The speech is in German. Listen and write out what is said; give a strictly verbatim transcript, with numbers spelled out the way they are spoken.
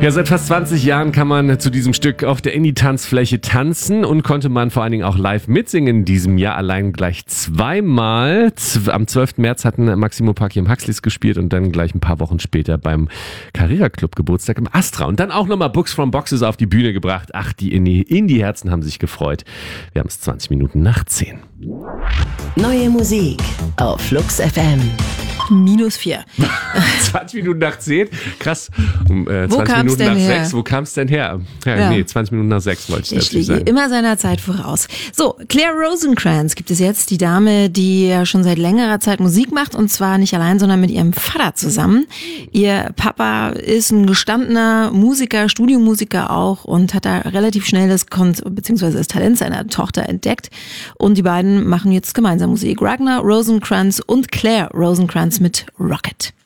Ja, seit fast zwanzig Jahren kann man zu diesem Stück auf der Indie-Tanzfläche tanzen und konnte man vor allen Dingen auch live mitsingen in diesem Jahr. Allein gleich zweimal. Am zwölften März hatten Maximo Park hier im Huxleys gespielt und dann gleich ein paar Wochen später beim Carrera Club Geburtstag im Astra. Und dann auch nochmal Books from Boxes auf die Bühne gebracht. Ach, die Indie-Herzen haben sich gefreut. Wir haben es zwanzig Minuten nach zehn. Neue Musik auf Flux F M. Minus vier. zwanzig Minuten nach zehn? Krass. Um, äh, Wo zwanzig kam's Minuten denn nach her? sechs. Wo kam es denn her? Ja, Ja. Nee, zwanzig Minuten nach sechs wollte ich Ich natürlich liege sagen. immer seiner Zeit voraus. So, Claire Rosencrantz gibt es jetzt, die Dame, die ja schon seit längerer Zeit Musik macht, und zwar nicht allein, sondern mit ihrem Vater zusammen. Ihr Papa ist ein gestandener Musiker, Studiomusiker auch, und hat da relativ schnell das Kon- beziehungsweise das Talent seiner Tochter entdeckt, und die beiden machen jetzt gemeinsam Musik. Ragnar Rosencrantz und Claire Rosencrantz mit Rocket.